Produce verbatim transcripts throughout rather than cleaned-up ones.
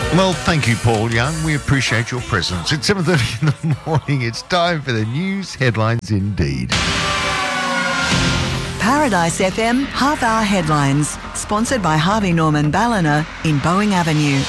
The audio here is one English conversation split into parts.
Well, thank you, Paul Young. We appreciate your presence. It's seven thirty in the morning. It's time for the news headlines indeed. Paradise F M half-hour headlines, sponsored by Harvey Norman Ballina in Boeing Avenue.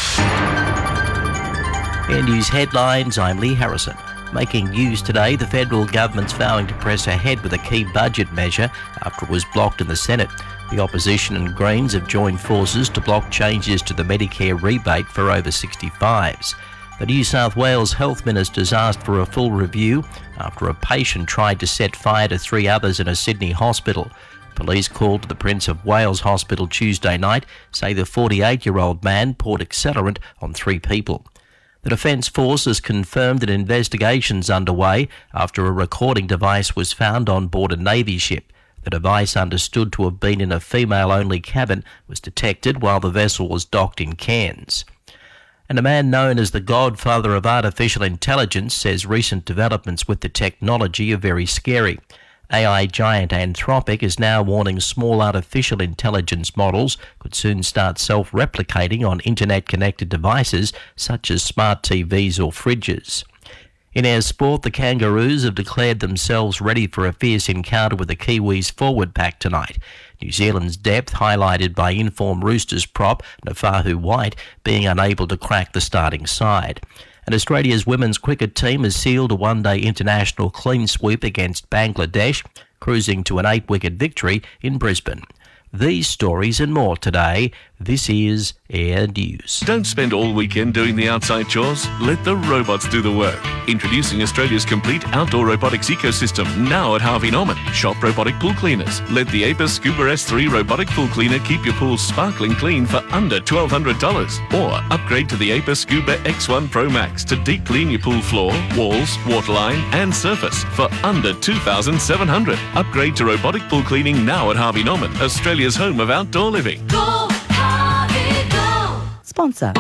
Air News headlines, I'm Lee Harrison. Making news today, the federal government's vowing to press ahead with a key budget measure after it was blocked in the Senate. The opposition and Greens have joined forces to block changes to the Medicare rebate for over sixty-fives. The New South Wales Health Minister's asked for a full review after a patient tried to set fire to three others in a Sydney hospital. Police called to the Prince of Wales Hospital Tuesday night say the forty-eight-year-old man poured accelerant on three people. The Defence Force has confirmed an investigation's underway after a recording device was found on board a Navy ship. The device, understood to have been in a female-only cabin, was detected while the vessel was docked in Cairns. And a man known as the godfather of artificial intelligence says recent developments with the technology are very scary. A I giant Anthropic is now warning small artificial intelligence models could soon start self-replicating on internet-connected devices such as smart T Vs or fridges. In our sport, the Kangaroos have declared themselves ready for a fierce encounter with the Kiwis forward pack tonight. New Zealand's depth highlighted by in-form Roosters prop Nafahu White being unable to crack the starting side. And Australia's women's cricket team has sealed a one-day international clean sweep against Bangladesh, cruising to an eight-wicket victory in Brisbane. These stories and more today. This is Air News. Don't spend all weekend doing the outside chores. Let the robots do the work. Introducing Australia's complete outdoor robotics ecosystem, now at Harvey Norman. Shop robotic pool cleaners. Let the Apis Scuba S three robotic pool cleaner keep your pool sparkling clean for under twelve hundred dollars. Or upgrade to the Apis Scuba X one Pro Max to deep clean your pool floor, walls, waterline and surface for under two thousand seven hundred dollars. Upgrade to robotic pool cleaning now at Harvey Norman, Australia's home of outdoor living. Go, Harvey, go! Sponsor.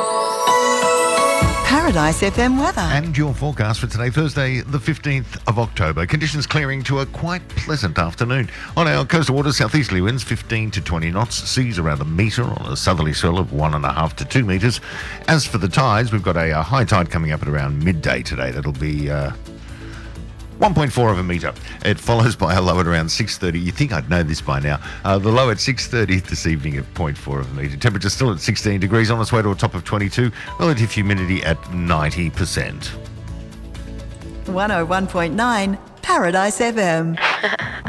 Paradise F M weather. And your forecast for today, Thursday, the fifteenth of October. Conditions clearing to a quite pleasant afternoon. On our coastal waters, southeasterly winds fifteen to twenty knots, seas around a metre on a southerly swell of one and a half to two metres. As for the tides, we've got a, a high tide coming up at around midday today. That'll be uh, one point four of a metre. It follows by a low at around six thirty. You think I'd know this by now. Uh, the low at six thirty this evening at zero point four of a metre. Temperature still at sixteen degrees, on its way to a top of twenty-two. Relative humidity at ninety percent. one oh one point nine Paradise F M.